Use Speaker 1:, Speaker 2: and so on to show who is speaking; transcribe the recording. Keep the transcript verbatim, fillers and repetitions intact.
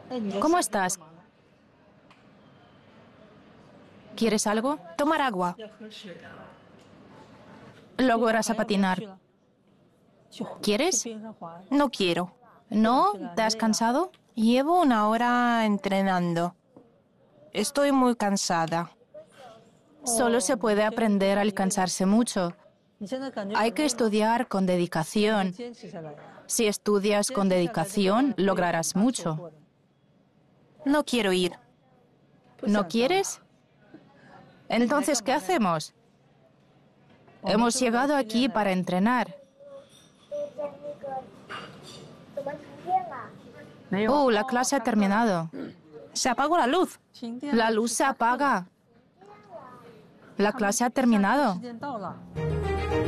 Speaker 1: ¿Cómo estás? ¿Quieres algo?
Speaker 2: Tomar agua.
Speaker 1: Luego irás a patinar. ¿Quieres?
Speaker 2: No quiero.
Speaker 1: ¿No? ¿Te has cansado?
Speaker 2: Llevo una hora entrenando. Estoy muy cansada.
Speaker 1: Solo se puede aprender al cansarse mucho. Hay que estudiar con dedicación. Si estudias con dedicación, lograrás mucho.
Speaker 2: No quiero ir.
Speaker 1: ¿No quieres? Entonces, ¿qué hacemos? Hemos llegado aquí para entrenar. Oh, la clase ha terminado.
Speaker 2: Se apagó la luz.
Speaker 1: La luz se apaga. La clase ha terminado.